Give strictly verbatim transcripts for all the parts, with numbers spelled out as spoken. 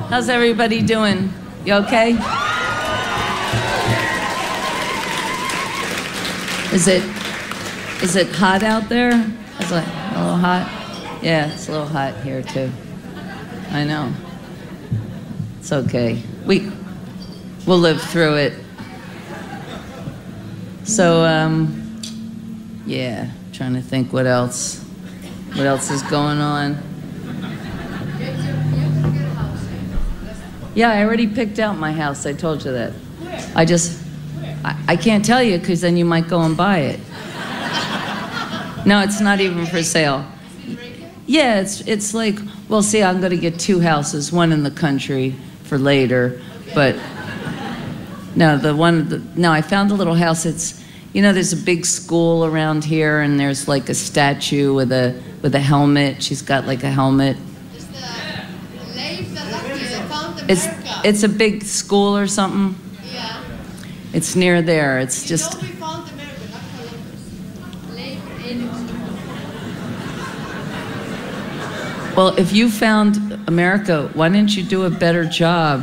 How's everybody doing? You okay? Is it is it hot out there? Is it a little hot? Yeah, it's a little hot here too. I know. It's okay. We we'll live through it. So um yeah, trying to think what else what else is going on. Yeah, I already picked out my house. I told you that. I just I, I can't tell you because then you might go and buy it. No, it's not even for sale. Yeah, it's it's like, well, see, I'm going to get two houses, one in the country for later, but no, the one, the, no, I found a little house. It's, you know, there's a big school around here, and there's like a statue with a with a helmet. She's got like a helmet. It's the Leif the Lucky, they found America. It's it's a big school or something. Yeah. It's near there. It's You just. know we found America, not Columbus. Leif in. Well, if you found America, why didn't you do a better job?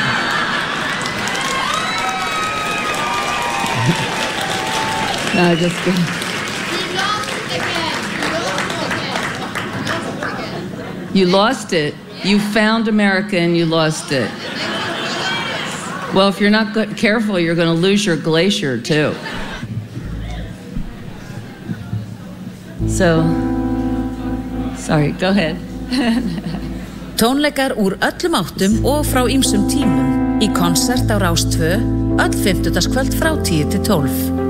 No, just kidding. We lost it again. We lost it again. We lost it again. You lost it. You found America and you lost it. Well, if you're not good, careful, you're going to lose your glacier, too. So, sorry, go ahead. Tónleikar úr öllum áttum og frá ýmsum tímum í konsert á Rás tvö öll fimmtudagskvöld frá tíu til tólf.